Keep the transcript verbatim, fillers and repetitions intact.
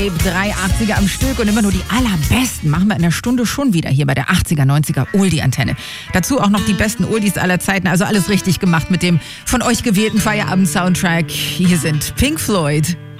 Drei achtziger am Stück und immer nur die allerbesten machen wir in der Stunde schon wieder hier bei der achtziger, neunziger Oldie-Antenne. Dazu auch noch die besten Oldies aller Zeiten, also alles richtig gemacht mit dem von euch gewählten Feierabend-Soundtrack. Hier sind Pink Floyd.